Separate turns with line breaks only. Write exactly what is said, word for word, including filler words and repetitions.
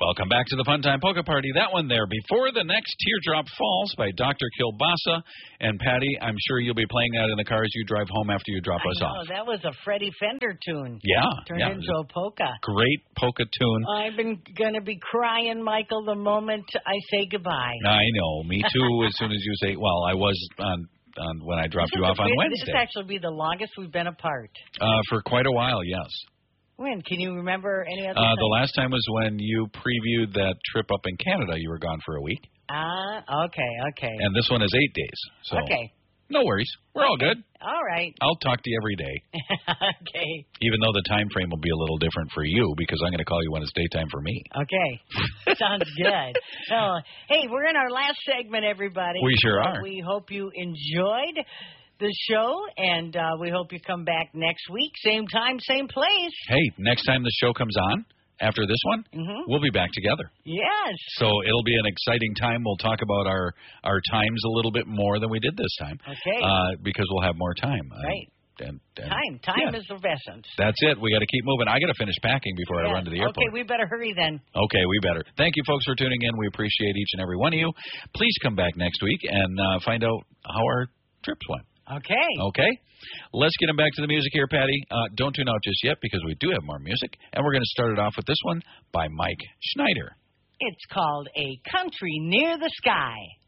Welcome back to the Fun Time Polka Party. That one there, Before the Next Teardrop Falls by Doctor Kilbasa. And, Patty, I'm sure you'll be playing that in the car as you drive home after you drop
I
us
know,
off.
That was a Freddie Fender tune.
Yeah.
Turned
yeah.
into a polka.
Great polka tune.
I've been going to be crying, Michael, the moment I say goodbye.
I know. Me too, as soon as you say, well, I was on, on when I dropped
This
you
is
off
a
on
bit-
Wednesday.
This actually be the longest we've been apart.
Uh, for quite a while, yes.
When? Can you remember any other
Uh,
time?
the last time was when you previewed that trip up in Canada. You were gone for a week.
Ah, okay, okay.
And this one is eight days. So
Okay.
no worries. We're all good.
All right.
I'll talk to you every day.
Okay.
Even though the time frame will be a little different for you because I'm going to call you when it's daytime for me.
Okay. Sounds good. So, hey, we're in our last segment, everybody.
We sure
So
are.
We hope you enjoyed the show, and uh, we hope you come back next week. Same time, same place.
Hey, next time the show comes on, after this one,
Mm-hmm.
we'll be back together.
Yes.
So it'll be an exciting time. We'll talk about our, our times a little bit more than we did this time.
Okay.
Uh, because we'll have more time.
Right.
Uh, and, and,
Time. Time
yeah.
is of essence.
That's it. We got to keep moving. I got to finish packing before I
Yeah.
run to the airport.
Okay, we better hurry then.
Okay, we better. Thank you, folks, for tuning in. We appreciate each and every one of you. Please come back next week and uh, find out how our trips went.
Okay.
Okay? Let's get them back to the music here, Patty. Uh, don't tune out just yet because we do have more music. And we're going to start it off with this one by Mike Schneider.
It's called A Country Near the Sky.